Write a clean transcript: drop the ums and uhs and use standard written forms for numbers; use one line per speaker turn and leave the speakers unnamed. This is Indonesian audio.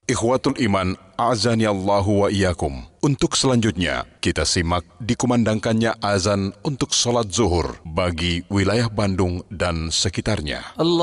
Ikhwatul iman, a'azani Allahu wa iyyakum. Untuk selanjutnya, kita simak dikumandangkannya azan untuk sholat zuhur bagi wilayah Bandung dan sekitarnya.